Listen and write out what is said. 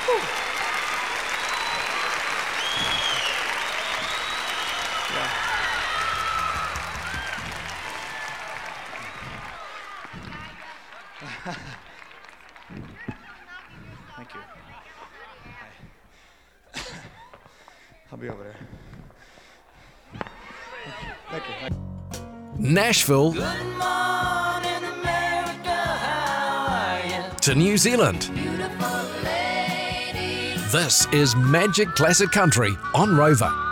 Thank you. I'll be over there. Thank you. Nashville Good morning, America, how are you? to New Zealand. Beautiful lady. This is Magic Classic Country on Rover.